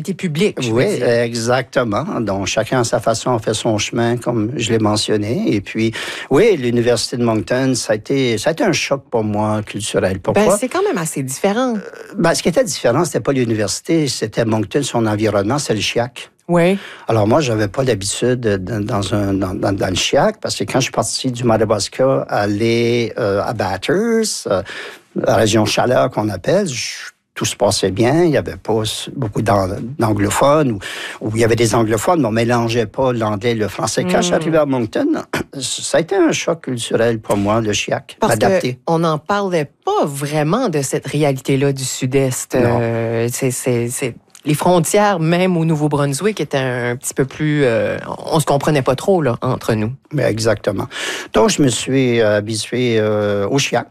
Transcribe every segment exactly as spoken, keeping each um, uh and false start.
personnalité publique, je Oui, veux dire. exactement. Donc, chacun à sa façon a fait son chemin, comme je l'ai mentionné. Et puis, oui, l'Université de Moncton, ça a été, ça a été un choc pour moi culturel. Pourquoi? Ben, c'est quand même assez différent. Euh, ben, ce qui était différent, c'était pas l'université, c'était Moncton, son environnement, c'est le Chiac. Oui. Alors moi, j'avais pas l'habitude dans, un, dans, dans, dans le Chiac, parce que quand je suis parti du Madawaska aller euh, à Bathurst, euh, la région Chaleur qu'on appelle, je, tout se passait bien. Il n'y avait pas beaucoup d'anglophones, ou, ou il y avait des anglophones, mais on ne mélangeait pas l'anglais et le français. Quand mm. je suis arrivé à Moncton, ça a été un choc culturel pour moi, le Chiac, m'adapter. On n'en parlait pas vraiment de cette réalité-là du Sud-Est. Euh, c'est, c'est, c'est... Les frontières, même au Nouveau-Brunswick, étaient un petit peu plus... Euh, on ne se comprenait pas trop là, entre nous. Mais exactement. Donc, je me suis euh, habitué euh, au Chiac.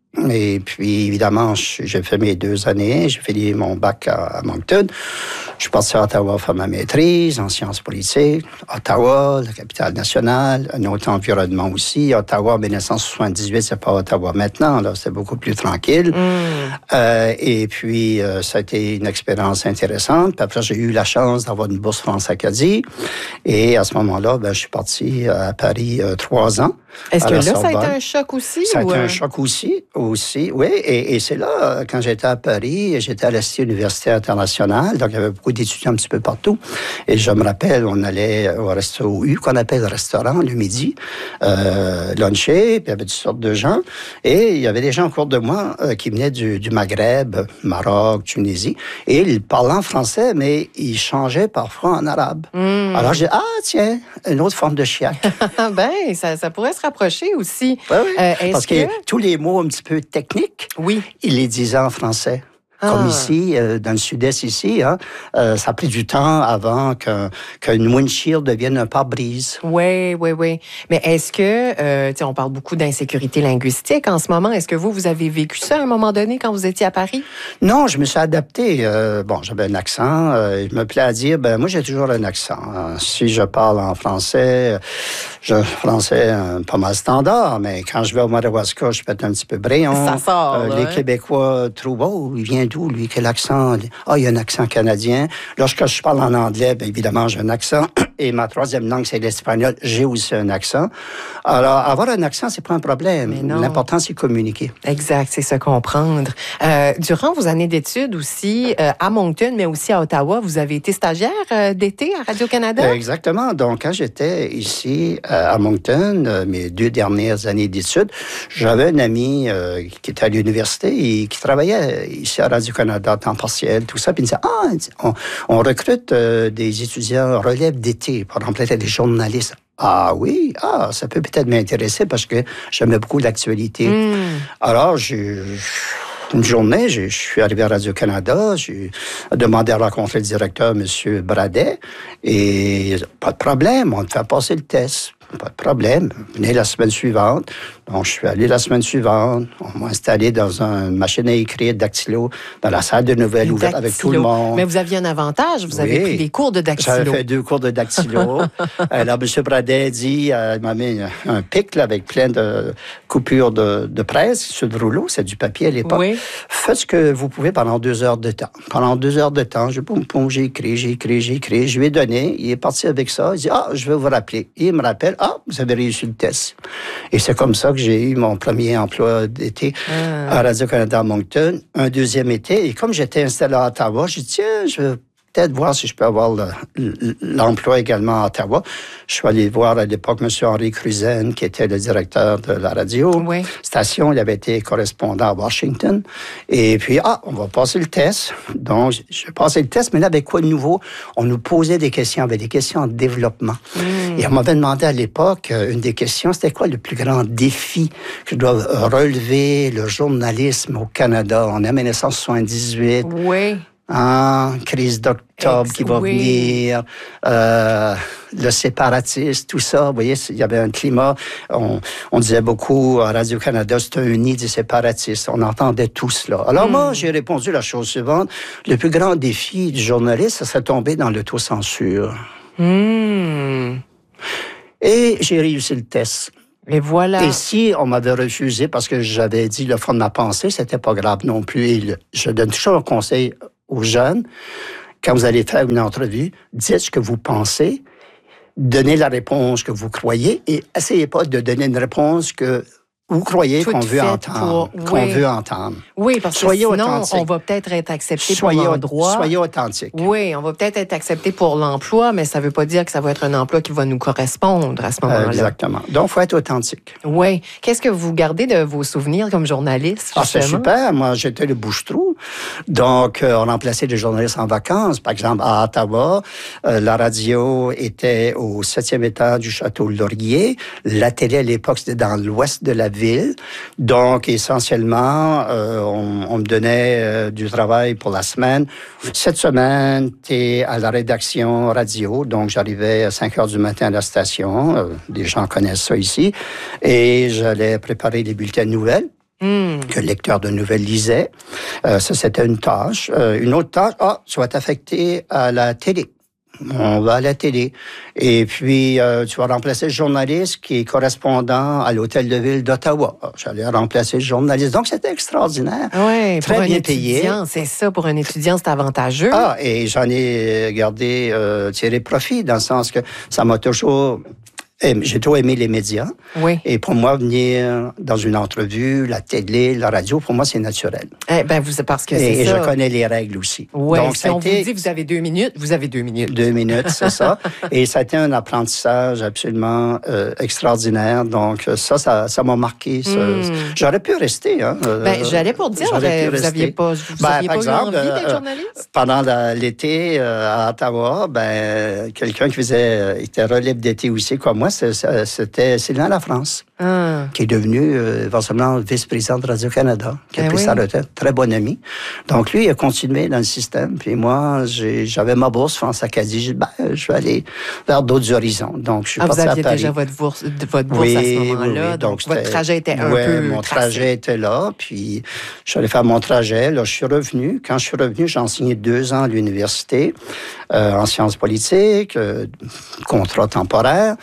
Et puis, évidemment, j'ai fait mes deux années. J'ai fini mon bac à, à Moncton. Je suis parti à Ottawa faire ma maîtrise en sciences politiques. Ottawa, la capitale nationale, un autre environnement aussi. Ottawa, en dix-neuf cent soixante-dix-huit, c'est pas Ottawa maintenant. Là, c'est beaucoup plus tranquille. Mm. Euh, et puis, euh, ça a été une expérience intéressante. Puis après, j'ai eu la chance d'avoir une bourse France-Acadie. Et à ce moment-là, ben, je suis parti à Paris euh, trois ans. Est-ce que là, Sorbonne. Ça a été un choc aussi? Ça a ou été un... un choc aussi, aussi, oui. Et, et c'est là, quand j'étais à Paris, j'étais à l'Institut universitaire international, donc il y avait beaucoup d'étudiants un petit peu partout. Et je me rappelle, on allait au resto U, qu'on appelle le restaurant, le midi, euh, luncher, puis il y avait toutes sortes de gens. Et il y avait des gens autour de moi euh, qui venaient du, du Maghreb, Maroc, Tunisie, et ils parlaient en français, mais ils changeaient parfois en arabe. Mm. Alors j'ai dit, ah tiens, une autre forme de chiac. ben, ça, ça pourrait se rapprocher aussi. Oui, oui. Euh, Parce que... que tous les mots un petit peu techniques, oui. il les disait en français. Comme ah. ici, euh, dans le sud-est ici, hein, euh, ça a pris du temps avant qu'un, qu'une windshield devienne un pare-brise. Oui, oui, oui. Mais est-ce que, euh, tu sais, on parle beaucoup d'insécurité linguistique en ce moment. Est-ce que vous, vous avez vécu ça à un moment donné quand vous étiez à Paris? Non, je me suis adapté. Euh, bon, j'avais un accent. Euh, je me plais à dire, ben moi, j'ai toujours un accent. Hein. Si je parle en français, j'ai un français euh, pas mal standard, mais quand je vais au Madawaska, je peux être un petit peu bréon. Ça sort, euh, là, Les hein? Québécois trouvent, oh, il vient d'où, lui, quel accent? Ah, il y a un accent canadien. Lorsque je parle en anglais, bien évidemment, j'ai un accent. Et ma troisième langue, c'est l'espagnol. J'ai aussi un accent. Alors, avoir un accent, c'est pas un problème. L'important, c'est communiquer. Exact, c'est se comprendre. Euh, durant vos années d'études aussi, euh, à Moncton, mais aussi à Ottawa, vous avez été stagiaire euh, d'été à Radio-Canada? Euh, exactement. Donc, quand j'étais ici euh, à Moncton, euh, mes deux dernières années d'études, j'avais un ami euh, qui était à l'université et qui travaillait ici à Radio-Canada, temps partiel, tout ça. Puis il me disait, ah, on, on recrute euh, des étudiants relève d'été pour remplacer les journalistes. Ah oui, ah, ça peut peut-être m'intéresser parce que j'aimais beaucoup l'actualité. Mm. Alors, j'ai... Une journée, je suis arrivé à Radio-Canada, j'ai demandé à rencontrer le directeur, M. Bradet, et pas de problème, on te fait passer le test. Pas de problème. Venez la semaine suivante. Donc, je suis allé la semaine suivante. On m'a installé dans une machine à écrire dactylo dans la salle de nouvelles ouverte avec tout le monde. Mais vous aviez un avantage. Vous oui. avez pris des cours de dactylo. J'avais fait deux cours de dactylo. Alors, M. Bradet dit, euh, il m'a mis un pic là, avec plein de coupures de, de presse sur le rouleau. C'est du papier à l'époque. Oui. Faites ce que vous pouvez pendant deux heures de temps. Pendant deux heures de temps, je, poum, poum, j'ai écrit, j'ai écrit, j'ai écrit. Je lui ai donné. Il est parti avec ça. Il dit, ah, je vais vous rappeler. Et il me rappelle, ah, vous avez réussi le test. Et c'est comme ça que j'ai eu mon premier emploi d'été ah. à Radio-Canada à Moncton, un deuxième été. Et comme j'étais installé à Ottawa, j'ai dit, tiens, je vais peut-être voir si je peux avoir le, l'emploi également à Ottawa. Je suis allé voir à l'époque M. Henri Cruzen, qui était le directeur de la radio. Oui. Station, il avait été correspondant à Washington. Et puis, ah, on va passer le test. Donc, j'ai passé le test, mais là, avec quoi de nouveau? On nous posait des questions, avec des questions en développement. Mm. Et on m'avait demandé à l'époque, une des questions, c'était quoi le plus grand défi que doit relever le journalisme au Canada? On est en dix-neuf cent soixante-dix-huit. Oui. Hein, crise d'octobre Ex- qui va oui. venir, euh, le séparatisme, tout ça. Vous voyez, il y avait un climat. On, on disait beaucoup à Radio-Canada, c'était un nid des séparatistes. On entendait tout cela. Alors mm. moi, j'ai répondu la chose suivante. Le plus grand défi du journaliste, ça serait tomber dans l'autocensure. Mm. Et j'ai réussi le test. Et voilà. Et si on m'avait refusé parce que j'avais dit le fond de ma pensée, c'était pas grave non plus. Et le, je donne toujours un conseil aux jeunes. quand vous allez faire une entrevue, dites ce que vous pensez, donnez la réponse que vous croyez et essayez pas de donner une réponse que vous croyez qu'on veut entendre. Pour... Qu'on oui. veut entendre. Oui, parce soyez que sinon, authentique. on va peut-être être accepté soyez pour l'endroit. Soyez authentique. Oui, on va peut-être être accepté pour l'emploi, mais ça ne veut pas dire que ça va être un emploi qui va nous correspondre à ce moment-là. Euh, exactement. Donc, il faut être authentique. Oui. Qu'est-ce que vous gardez de vos souvenirs comme journaliste, Ah, c'est justement? super. Moi, j'étais le bouche-trou. Donc, euh, on remplaçait les journalistes en vacances. Par exemple, à Ottawa, euh, la radio était au septième étage du Château Laurier. La télé, à l'époque, c'était dans l'ouest de la ville. Donc, essentiellement, euh, on, on me donnait euh, du travail pour la semaine. Cette semaine, tu es à la rédaction radio. Donc, j'arrivais à cinq heures du matin à la station. Euh, des gens connaissent ça ici. Et j'allais préparer les bulletins de nouvelles. Mm. Que le lecteur de nouvelles lisait. Euh, ça, c'était une tâche. Euh, une autre tâche, ah, tu vas t'affecter à la télé. On va à la télé. Et puis, euh, tu vas remplacer le journaliste qui est correspondant à l'Hôtel de Ville d'Ottawa. J'allais remplacer le journaliste. Donc, c'était extraordinaire. Oui, très pour bien un payé. Étudiant, c'est ça, pour un étudiant, c'est avantageux. Ah, et j'en ai gardé, euh, tiré profit, dans le sens que ça m'a toujours... J'ai toujours aimé les médias. Oui. Et pour moi, venir dans une entrevue, la télé, la radio, pour moi, c'est naturel. Eh ben, vous, parce que c'est et, ça. Et je connais les règles aussi. Oui, donc, si ça a on été... vous dit vous avez deux minutes, vous avez deux minutes. Deux minutes, c'est ça. Et ça a été un apprentissage absolument euh, extraordinaire. Donc, ça, ça, ça m'a marqué. Ça. Mm. J'aurais pu rester. Hein, ben, j'allais pour dire, euh, vous n'aviez pas, vous ben, aviez pas exemple, eu envie d'être journaliste? Euh, pendant la, l'été euh, à Ottawa, ben, quelqu'un qui faisait, était relève d'été aussi, comme moi, c'est, c'est C'était Sylvain Lafrance, ah. qui est devenu euh, éventuellement vice-président de Radio-Canada, qui a eh pris oui. sa retraite, très bon ami. Donc, lui, il a continué dans le système. Puis moi, j'ai, j'avais ma bourse France Acadie. J'ai dit, ben, je vais aller vers d'autres horizons. Donc, je suis ah, parti à Paris. Vous aviez déjà votre bourse, votre bourse oui, à ce moment-là. Oui, oui. Donc, donc votre trajet était un ouais, peu mon tracé. trajet était là. Puis, je suis allé faire mon trajet. Là, je suis revenu. Quand je suis revenu, j'ai enseigné deux ans à l'université euh, en sciences politiques, euh, contrat temporaire.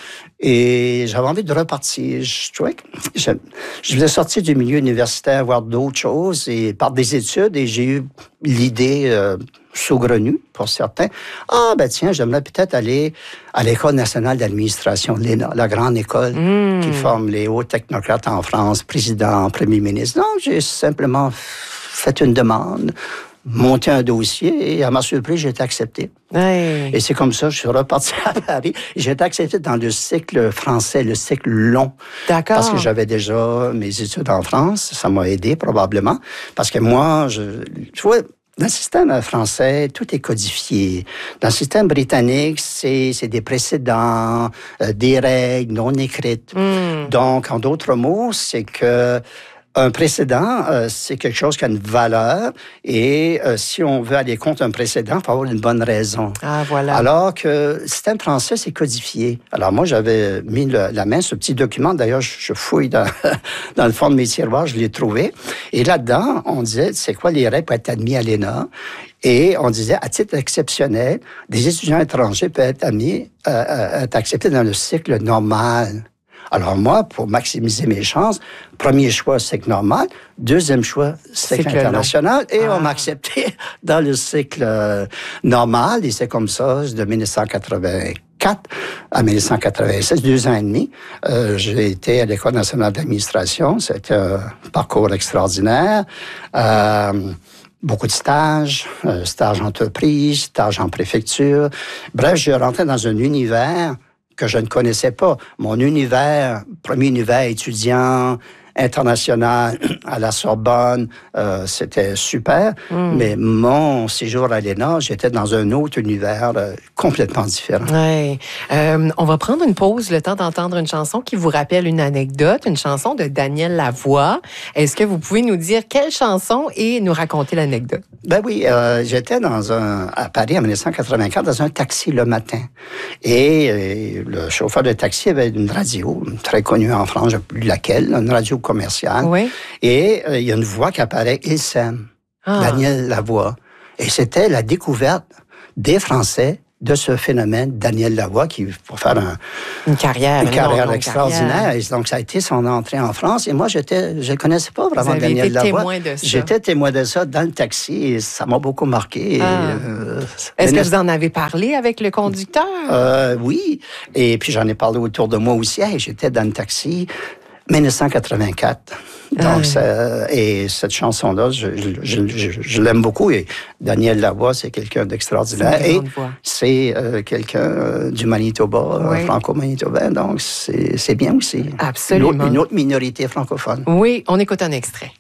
Et j'avais envie de repartir. Je trouvais que je, je voulais sortir du milieu universitaire, voir d'autres choses, et par des études, et j'ai eu l'idée euh, saugrenue, pour certains. Ah, ben tiens, j'aimerais peut-être aller à l'École nationale d'administration, l'E N A, la grande école mmh. qui forme les hauts technocrates en France, président, premier ministre. Donc, j'ai simplement fait une demande, monté un dossier, et à ma surprise, j'ai été accepté. Hey. Et c'est comme ça que je suis reparti à Paris. J'ai été accepté dans le cycle français, le cycle long. D'accord. Parce que j'avais déjà mes études en France. Ça m'a aidé, probablement. Parce que moi, je, tu vois, dans le système français, tout est codifié. Dans le système britannique, c'est, c'est des précédents, euh, des règles non écrites. Mm. Donc, en d'autres mots, c'est que un précédent, euh, c'est quelque chose qui a une valeur et euh, si on veut aller contre un précédent, il faut avoir une bonne raison. Ah, voilà. Alors que le système français, c'est codifié. Alors moi, j'avais mis le, la main sur ce petit document. D'ailleurs, je, je fouille dans, dans le fond de mes tiroirs, je l'ai trouvé. Et là-dedans, on disait, c'est quoi les règles pour être admis à l'E N A? Et on disait, à titre exceptionnel, des étudiants étrangers peuvent être admis, euh, être acceptés dans le cycle normal. Alors moi, pour maximiser mes chances, premier choix, cycle normal. Deuxième choix, cycle, cycle international. Long. Et ah. on m'a accepté dans le cycle euh, normal. Et c'est comme ça, de dix-neuf cent quatre-vingt-quatre à dix-neuf cent quatre-vingt-six, deux ans et demi, euh, j'ai été à l'École nationale d'administration. C'était un parcours extraordinaire. Euh, Beaucoup de stages, euh, stages en entreprise, stages en préfecture. Bref, je rentrais dans un univers que je ne connaissais pas. Mon univers, premier univers étudiant, international, à la Sorbonne, euh, c'était super. Mm. Mais mon séjour à l'E N A, j'étais dans un autre univers euh, complètement différent. Ouais. Euh, on va prendre une pause, le temps d'entendre une chanson qui vous rappelle une anecdote, une chanson de Daniel Lavoie. Est-ce que vous pouvez nous dire quelle chanson et nous raconter l'anecdote? Ben oui, euh, j'étais dans un, à Paris en dix-neuf cent quatre-vingt-quatre dans un taxi le matin. Et, et le chauffeur de taxi avait une radio très connue en France, je ne sais plus laquelle, une radio commerciale. Oui. Et il euh, y a une voix qui apparaît, il s'aime, ah. Daniel Lavoie. Et c'était la découverte des Français de ce phénomène, Daniel Lavoie, qui, pour faire un, une carrière, une une carrière longue extraordinaire. carrière. Et donc, ça a été son entrée en France. Et moi, j'étais, je ne connaissais pas vraiment Vous avez Daniel été Lavoie. témoin de ça. J'étais témoin de ça dans le taxi et ça m'a beaucoup marqué. Ah. Et, euh, Est-ce que vous en avez parlé avec le conducteur? Euh, oui. Et puis, j'en ai parlé autour de moi aussi. Hey, j'étais dans le taxi. dix-neuf cent quatre-vingt-quatre. Donc, ah. ça, et cette chanson-là, je, je, je, je l'aime beaucoup. Et Daniel Lavoie, c'est quelqu'un d'extraordinaire. Et c'est euh, quelqu'un euh, du Manitoba, oui. euh, franco-manitobain. Donc, c'est bien aussi. Absolument. Une autre, une autre minorité francophone. Oui, on écoute un extrait.